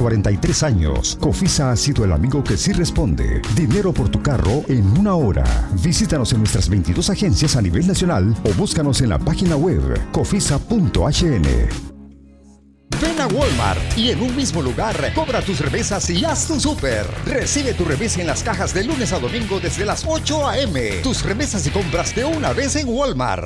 43 años, Cofisa ha sido el amigo que sí responde. Dinero por tu carro en una hora. Visítanos en nuestras 22 agencias a nivel nacional o búscanos en la página web cofisa.hn. Ven a Walmart y en un mismo lugar cobra tus remesas y haz tu súper. Recibe tu remesa en las cajas de lunes a domingo desde las 8 a.m. Tus remesas y compras de una vez en Walmart.